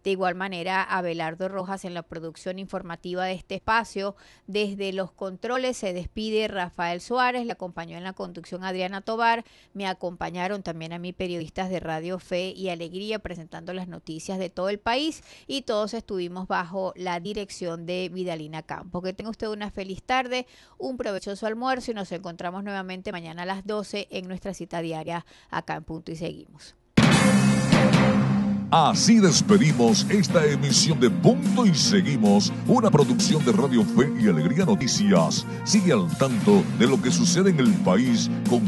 De igual manera, Abelardo Rojas en la producción informativa de este espacio. Desde los controles se despide Rafael Suárez, le acompañó en la conducción Adriana Tobar, me acompañaron también a mí periodistas de Radio Fe y Alegría presentando las noticias de todo el país y todos estuvimos bajo la dirección de Vidalina Campos. Que tenga usted una feliz tarde, un provechoso almuerzo y nos encontramos nuevamente mañana a las 12 en nuestra cita diaria acá en Punto y Seguimos. Así despedimos esta emisión de Punto y Seguimos, una producción de Radio Fe y Alegría Noticias. Sigue al tanto de lo que sucede en el país con